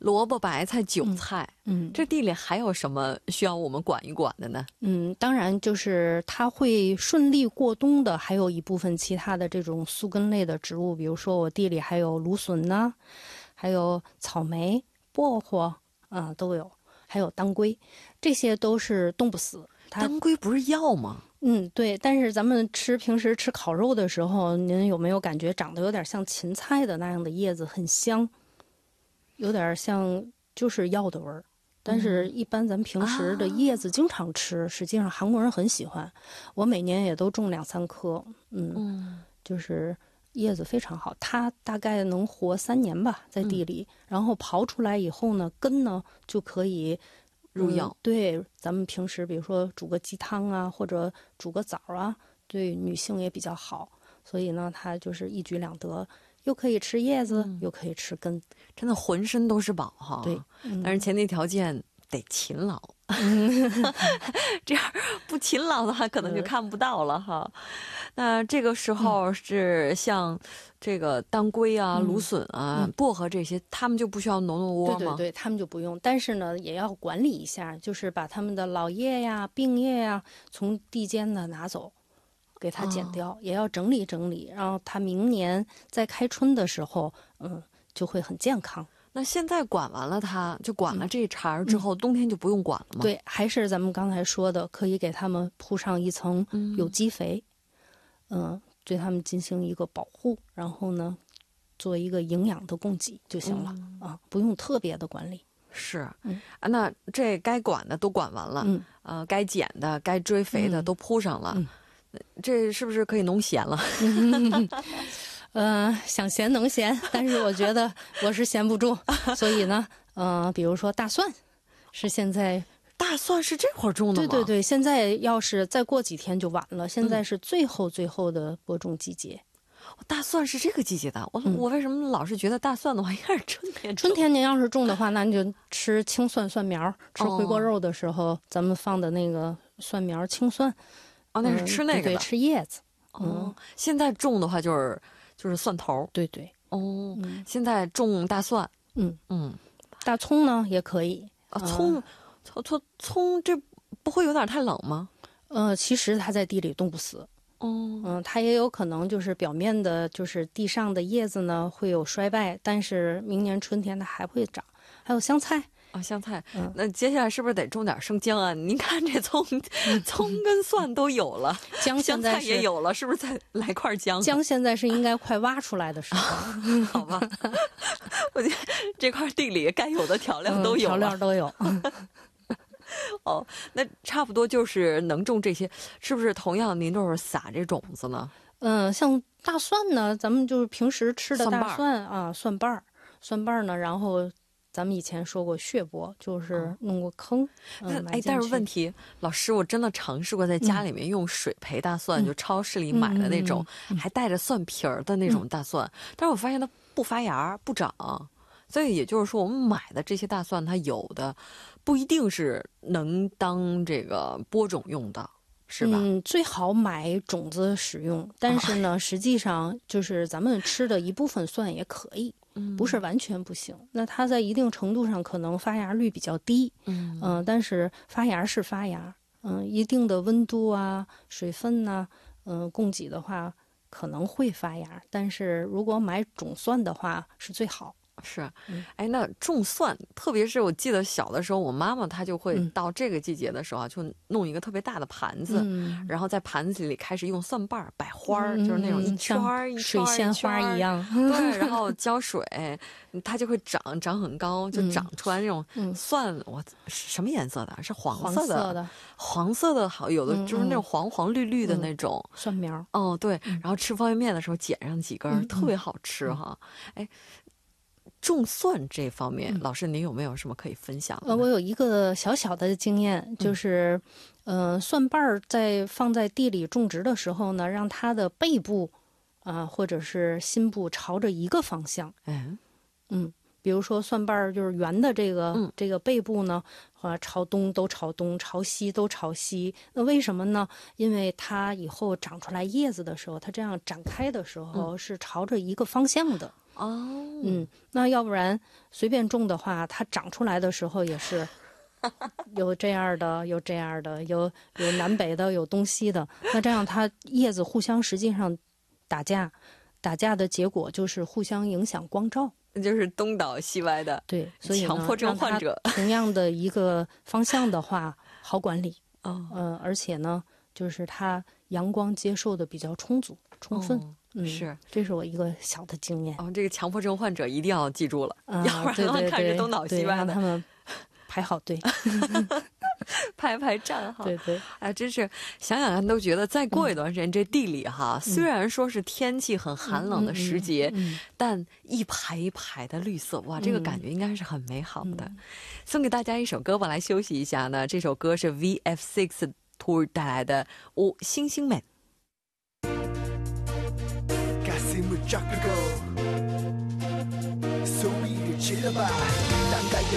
萝卜、白菜、韭菜，这地里还有什么需要我们管一管的呢？ 当然就是它会顺利过冬的，还有一部分其他的这种宿根类的植物，比如说我地里还有芦笋呢，还有草莓、薄荷都有，还有当归，这些都是冻不死。 当归不是药吗？ 对，但是咱们平时吃烤肉的时候，您有没有感觉长得有点像芹菜的那样的叶子，很香，有点像就是药的味儿。但是一般咱们平时的叶子经常吃，实际上韩国人很喜欢，我每年也都种2-3颗，就是叶子非常好，它大概能活3年吧，在地里，然后刨出来以后呢，根呢就可以入药。 对，咱们平时比如说煮个鸡汤啊，或者煮个枣啊，对女性也比较好，所以呢，它就是一举两得，又可以吃叶子，又可以吃根， 真的浑身都是宝哈。 对， 但是前提条件得勤劳，这样不勤劳的话，可能就看不到了哈。那这个时候是像这个当归啊、芦笋啊、薄荷这些，他们就不需要挪窝吗？ 对，他们就不用。但是呢，也要管理一下，就是把他们的老叶呀、病叶呀从地间呢拿走，给它剪掉，也要整理整理，然后它明年在开春的时候，就会很健康。 那现在管完了它，就管了这茬之后，冬天就不用管了吗？ 对，还是咱们刚才说的，可以给它们铺上一层有机肥，对它们进行一个保护，然后呢，做一个营养的供给就行了，不用特别的管理。 是，那这该管的都管完了，该剪的、该追肥的都铺上了，这是不是可以农闲了？ 想闲能闲，但是我觉得我是闲不住，所以呢，比如说大蒜，是现在大蒜是这会儿种的吗？ 对，现在要是再过几天就晚了，现在是最后的播种季节。 大蒜是这个季节的，我为什么老是觉得大蒜的话应该是春天？ 春天您要是种的话，那你就吃青蒜蒜苗，吃回锅肉的时候，咱们放的那个蒜苗青蒜。 那是吃那个的， 对，吃叶子。 现在种的话就是蒜头。 对。 现在种大蒜。 大葱呢也可以。 葱这不会有点太冷吗？ 其实它在地里冻不死。它也有可能就是表面的，就是地上的叶子呢会有衰败，但是明年春天它还会长。还有香菜。 香菜，那接下来是不是得种点生姜啊？您看这葱跟蒜都有了， 姜香菜也有了，是不是再来块姜？ 姜现在是应该快挖出来的时候。 好吧，我觉得这块地里该有的调料都有了， 调料都有。 那差不多就是能种这些，是不是同样您就是撒这种子呢？ 像大蒜呢，咱们就是平时吃的大蒜啊，蒜瓣呢，然后咱们以前说过血泊，就是弄过坑。 但是问题，老师，我真的尝试过在家里面用水培大蒜，就超市里买的那种，还带着蒜皮儿的那种大蒜，但是我发现它不发芽不长，所以也就是说，我们买的这些大蒜，它有的不一定是能当这个播种用的。是吧？ 最好买种子使用，但是呢，实际上就是咱们吃的一部分蒜也可以，不是完全不行。那它在一定程度上可能发芽率比较低，但是发芽是发芽，一定的温度啊、水分呐，供给的话可能会发芽，但是如果买种蒜的话是最好。 是，那种蒜，特别是我记得小的时候，我妈妈她就会到这个季节的时候，就弄一个特别大的盘子，然后在盘子里开始用蒜瓣摆花，就是那种一圈一圈水仙花一样， 对，然后浇水，它就会长很高，就长出来那种蒜。我什么颜色的？是黄色的，黄色的好，有的就是那种黄黄绿绿的那种蒜苗。 对，然后吃方便面的时候剪上几根，特别好吃哈。种蒜这方面，老师您有没有什么可以分享的？ 我有一个小小的经验，就是蒜瓣放在地里种植的时候呢，让它的背部或者是心部朝着一个方向。比如说蒜瓣就是圆的这个背部呢，朝东都朝东，朝西都朝西。那为什么呢？因为它以后长出来叶子的时候，它这样展开的时候是朝着一个方向的。 哦， 那要不然随便种的话，它长出来的时候也是有这样的，有这样的，有南北的，有东西的。那这样它叶子互相实际上打架的结果就是互相影响光照。 就是东倒西歪的。 对，所以呢， 强迫症患者让它同样的一个方向的话，好管理。而且呢，就是它阳光接受的比较充分。 是， 这是我一个小的经验。 这个强迫症患者一定要记住了，要不然的话看着东倒西歪的。 让他们排好队， 排站哈。 对， 哎，真是想想都觉得再过一段时间，这地里哈，虽然说是天气很寒冷的时节，但一排一排的绿色，哇，这个感觉应该是很美好的。送给大家一首歌吧，来休息一下呢。这首歌是 VF6 Tour 带来的《오星星们》。 가슴을 쫙 펴고 소리를 질러봐